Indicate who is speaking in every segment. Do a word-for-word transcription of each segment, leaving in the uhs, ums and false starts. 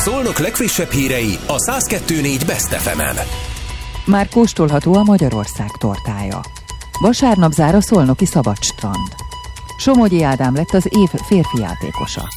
Speaker 1: Szolnok legfrissebb hírei a száz kettő négy Best ef emen.
Speaker 2: Már kóstolható a Magyarország tortája. Vasárnap zár a szolnoki Szabadstrand. Somogyi Ádám lett az év férfi játékosa.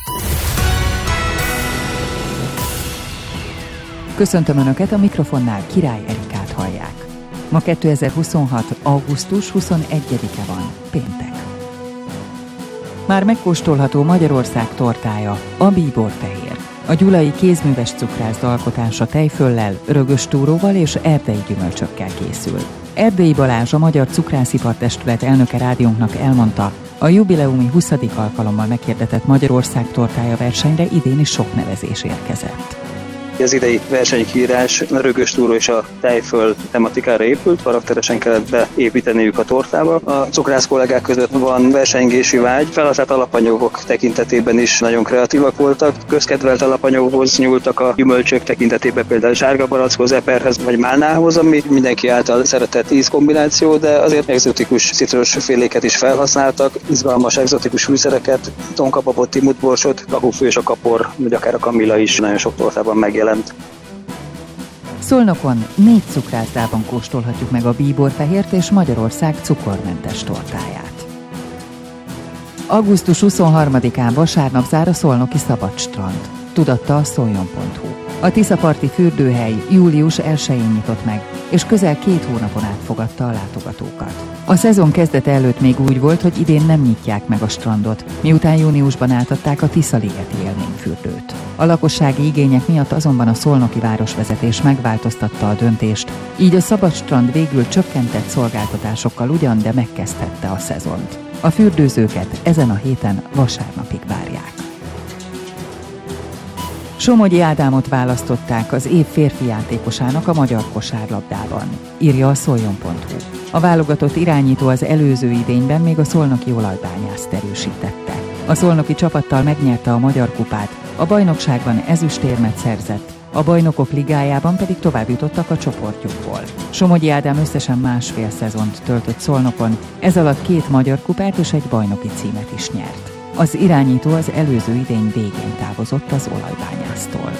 Speaker 2: Köszöntöm Önöket, a mikrofonnál Király Erikát hallják. Ma kétezer-huszonhat. augusztus huszonegyedike van, péntek. Már megkóstolható Magyarország tortája, a bíborfehér. A gyulai kézműves cukrászda alkotása tejföllel, rögös túróval és erdei gyümölcsökkel készül. Erdélyi Balázs, a Magyar Cukrászipar-testület elnöke rádiónknak elmondta, a jubileumi huszadik alkalommal meghirdetett Magyarország tortája versenyre idén is sok nevezés érkezett.
Speaker 3: Az idei versenykiírás a rögös túró és a tejföl tematikára épült, karakteresen kellett beépíteniük a tortába. A cukrász kollégák között van versengési vágy, felhasznált alapanyagok tekintetében is nagyon kreatívak voltak. Közkedvelt alapanyagokhoz nyúltak a gyümölcsök tekintetében, például sárga barackhoz, eperhez vagy málnához, ami mindenki által szeretett ízkombináció, de azért egzotikus citrusféléket is felhasználtak, izgalmas egzotikus fűszereket, tonkababot, timutborsot, kakufű és a kapor, vagy akár a kamilla is nagyon sok tortában megjelent.
Speaker 2: Szolnokon négy cukrászdában kóstolhatjuk meg a bíborfehért és Magyarország cukormentes tortáját. augusztus huszonharmadikán vasárnap zár a szolnoki Szabadstrand. Tudatta a szoljon pont hu. A Tiszaparti fürdőhely július elsején nyitott meg, és közel két hónapon át fogadta a látogatókat. A szezon kezdete előtt még úgy volt, hogy idén nem nyitják meg a strandot, miután júniusban átadták a Tiszaligeti élményfürdőt. A lakossági igények miatt azonban a szolnoki városvezetés megváltoztatta a döntést, így a Szabadstrand végül csökkentett szolgáltatásokkal ugyan, de megkezdhette a szezont. A fürdőzőket ezen a héten vasárnapig várják. Somogyi Ádámot választották az év férfi játékosának a magyar kosárlabdában, írja a szoljon pont hu. A válogatott irányító az előző idényben még a szolnoki olajbányászt erősítette. A szolnoki csapattal megnyerte a Magyar Kupát, a bajnokságban ezüstérmet szerzett, a Bajnokok Ligájában pedig tovább jutottak a csoportjukból. Somogyi Ádám összesen másfél szezont töltött Szolnokon, ez alatt két Magyar Kupát és egy bajnoki címet is nyert. Az irányító az előző idény végén távozott az olajbányásztól.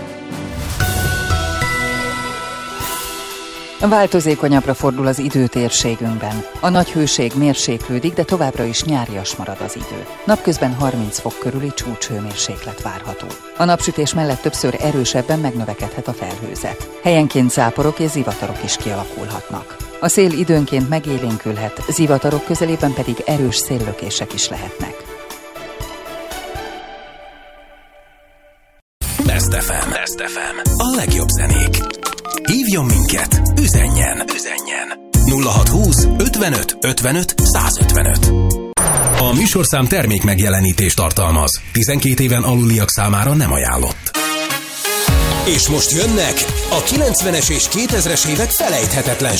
Speaker 2: Változékonyabbra fordul az idő térségünkben. A nagy hőség mérséklődik, de továbbra is nyárias marad az idő. Napközben harminc fok körüli csúcshőmérséklet várható. A napsütés mellett többször erősebben megnövekedhet a felhőzet. Helyenként záporok és zivatarok is kialakulhatnak. A szél időnként megélénkülhet, zivatarok közelében pedig erős széllökések is lehetnek.
Speaker 1: Best ef em. Best ef em. A legjobb zenék. Hívjon minket, üzenjen, üzenjen. nulla hat húsz ötvenöt ötvenöt százötvenöt. A műsorszám termék megjelenítést tartalmaz. tizenkét éven aluliak számára nem ajánlott. És most jönnek a kilencvenes és kétezres évek felejthetetlen